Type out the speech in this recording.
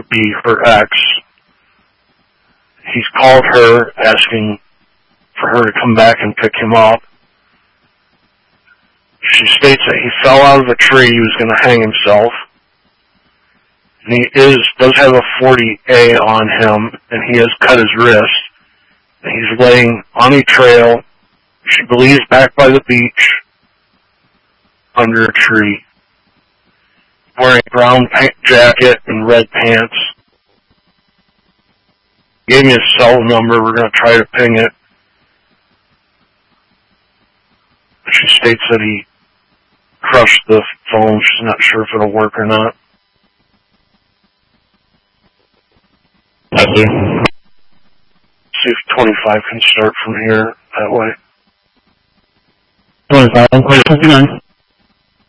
would be her ex. He's called her asking for her to come back and pick him up. She states that he fell out of a tree. He was going to hang himself. And he does have a .40A on him, and he has cut his wrist. And he's laying on a trail, she believes back by the beach, under a tree, wearing a brown jacket and red pants. He gave me his cell number. We're going to try to ping it. She states that he crushed the phone. She's not sure if it'll work or not. I see. See if 25 can start from here that way. 25, 29.